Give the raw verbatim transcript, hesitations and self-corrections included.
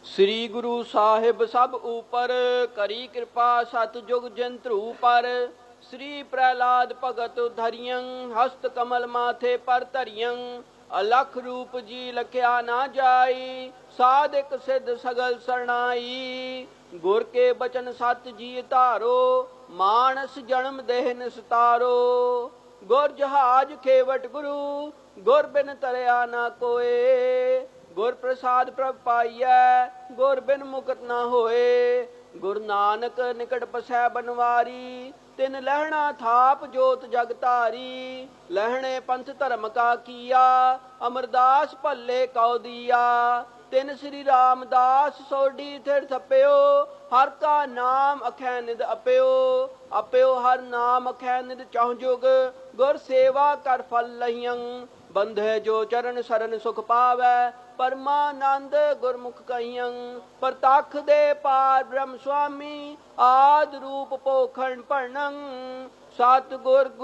श्री गुरु साहिब सब ऊपर करी कृपा सतजुग जंत्रु पर। श्री प्रहलाद भगत धरियं हस्त कमल माथे पर धरियं। अलख रूप जी लख्या ना जाई साधिक सिद्ध सगल सरनाई। गुर के बचन सत जी धारो मानस जन्म देह निस्तारो। गुर जहाज खेवट गुरु गुर बिन तरया ना कोय। गुर प्रसाद प्रभ पाइयै गुर बिन मुकत ना होए। गुरु नानक निकट पसै बनवारी तिन लहना थाप जोत जग धारी। लहने पंथ धर्म का किया अमरदास भल्ले कौ दिया। तिन श्री रामदास सोडी थिर थप्यो हर का नाम अखै निद अप्यो। अप्यो हर नाम अखै निद चौं जुग गुर सेवा कर फल लहियं। बंधे जो चरण सरन सुख पावै परमानंद गुरमुख कहियं। प्रतख दे पार ब्रह्म स्वामी आद रूप पोखंड पढ़नं। सतगुर